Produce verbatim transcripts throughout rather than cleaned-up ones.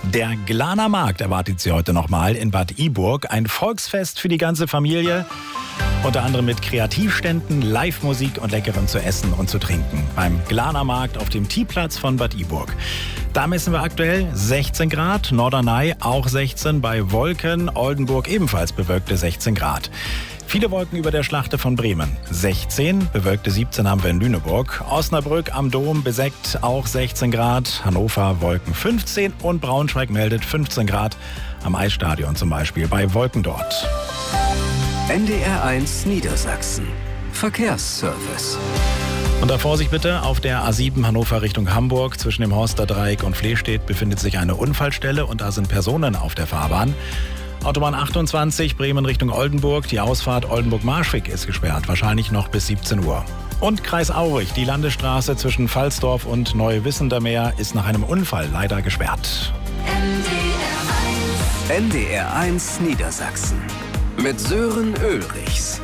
Der Glaner Markt erwartet Sie heute nochmal in Bad Iburg. Ein Volksfest für die ganze Familie. Unter anderem mit Kreativständen, Live-Musik und Leckerem zu essen und zu trinken. Beim Glaner Markt auf dem T-Platz von Bad Iburg. Da messen wir aktuell sechzehn Grad, Norderney auch sechzehn, bei Wolken, Oldenburg ebenfalls bewölkte sechzehn Grad. Viele Wolken über der Schlachte von Bremen. sechzehn, bewölkte siebzehn haben wir in Lüneburg. Osnabrück am Dom besägt auch sechzehn Grad. Hannover Wolken fünfzehn und Braunschweig meldet fünfzehn Grad. Am Eisstadion zum Beispiel bei Wolken dort. N D R eins Niedersachsen. Verkehrsservice. Und da Vorsicht bitte, auf der A sieben Hannover Richtung Hamburg zwischen dem Horsterdreieck und Flehstedt befindet sich eine Unfallstelle und da sind Personen auf der Fahrbahn. Autobahn achtundzwanzig, Bremen Richtung Oldenburg. Die Ausfahrt Oldenburg-Marschwig ist gesperrt, wahrscheinlich noch bis siebzehn Uhr. Und Kreis Aurich, die Landesstraße zwischen Pfalzdorf und Neuwissendermeer ist nach einem Unfall leider gesperrt. N D R eins Niedersachsen mit Sören Ulrichs.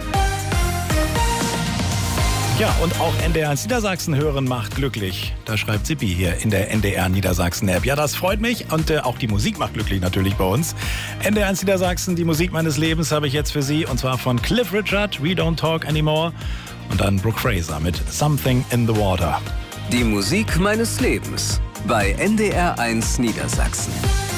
Ja, und auch N D R eins Niedersachsen hören macht glücklich. Da schreibt Sippi hier in der N D R Niedersachsen App. Ja, das freut mich und äh, auch die Musik macht glücklich natürlich bei uns. N D R eins Niedersachsen, die Musik meines Lebens habe ich jetzt für Sie und zwar von Cliff Richard, We Don't Talk Anymore und dann Brooke Fraser mit Something in the Water. Die Musik meines Lebens bei N D R eins Niedersachsen.